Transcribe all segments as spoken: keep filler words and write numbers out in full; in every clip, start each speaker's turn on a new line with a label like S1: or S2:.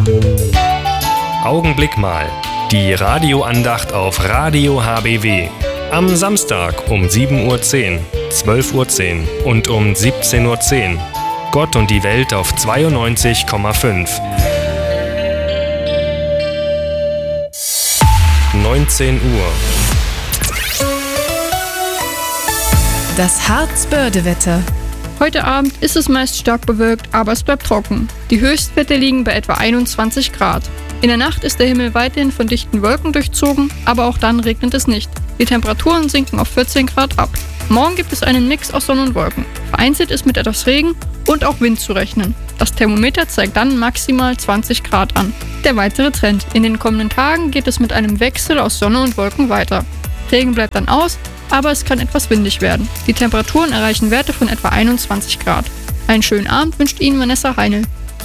S1: Augenblick mal. Die Radioandacht auf Radio H B W. Am Samstag um sieben Uhr zehn, zwölf Uhr zehn und um siebzehn Uhr zehn. Gott und die Welt auf zweiundneunzig Komma fünf. neunzehn Uhr.
S2: Das Harzbörde-Wetter.
S3: Heute Abend ist es meist stark bewölkt, aber es bleibt trocken. Die Höchstwerte liegen bei etwa einundzwanzig Grad. In der Nacht ist der Himmel weiterhin von dichten Wolken durchzogen, aber auch dann regnet es nicht. Die Temperaturen sinken auf vierzehn Grad ab. Morgen gibt es einen Mix aus Sonne und Wolken. Vereinzelt ist mit etwas Regen und auch Wind zu rechnen. Das Thermometer zeigt dann maximal zwanzig Grad an. Der weitere Trend. In den kommenden Tagen geht es mit einem Wechsel aus Sonne und Wolken weiter. Regen bleibt dann aus, aber es kann etwas windig werden. Die Temperaturen erreichen Werte von etwa einundzwanzig Grad. Einen schönen Abend wünscht Ihnen Vanessa Heinl.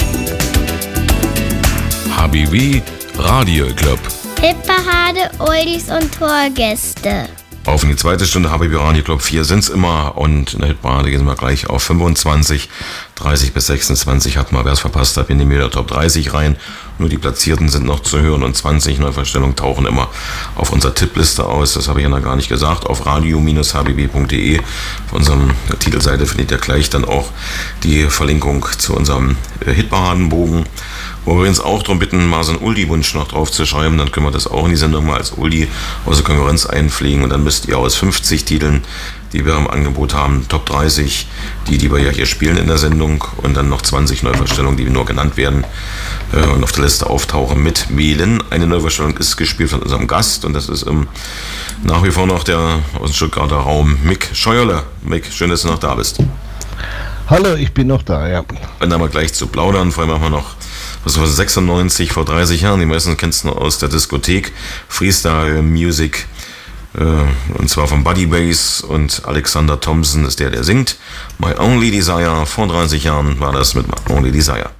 S4: H B W Radio Club.
S5: Hitparade, Oldies und Torgäste.
S4: Auf in die zweite Stunde H B W Radio Club. Vier sind's immer und in der Hitparade gehen wir gleich auf fünfundzwanzig. dreißig bis sechsundzwanzig hat mal, wer es verpasst hat, wir nehmen wieder Top dreißig rein. Nur die Platzierten sind noch zu hören und zwanzig Neuverstellungen tauchen immer auf unserer Tippliste aus. Das habe ich ja noch gar nicht gesagt. Auf radio Bindestrich h b w punkt d e. Auf unserer Titelseite findet ihr gleich dann auch die Verlinkung zu unserem Hitparadenbogen. Wo wir uns auch darum bitten, mal so einen Uldi-Wunsch noch drauf zu schreiben, dann können wir das auch in die Sendung mal als Uldi aus der Konkurrenz einfliegen und dann müsst ihr aus fünfzig Titeln, die wir im Angebot haben, Top dreißig, die, die wir ja hier spielen in der Sendung und dann noch zwanzig Neuverstellungen, die nur genannt werden äh, und auf der Liste auftauchen, mitwählen. Eine Neuverstellung ist gespielt von unserem Gast und das ist im, nach wie vor noch der aus dem Stuttgarter Raum, Mick Scheuerle. Mick, schön, dass du noch da bist.
S6: Hallo, ich bin noch da, ja.
S4: Und dann mal gleich zu plaudern, vor allem machen wir noch das war sechsundneunzig, vor dreißig Jahren, die meisten kennst du noch aus der Diskothek, Freestyle Music, äh, und zwar von Buddy Bass und Alexander Thompson ist der, der singt. My Only Desire, vor dreißig Jahren war das mit My Only Desire.